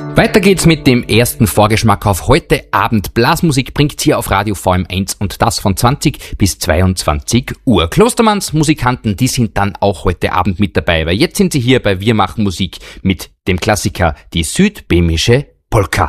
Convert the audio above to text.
Weiter geht's mit dem ersten Vorgeschmack auf heute Abend. Blasmusik bringt's hier auf Radio VM1 und das von 20 bis 22 Uhr. Klostermanns Musikanten, die sind dann auch heute Abend mit dabei, weil jetzt sind sie hier bei Wir machen Musik mit dem Klassiker Die südböhmische Polka.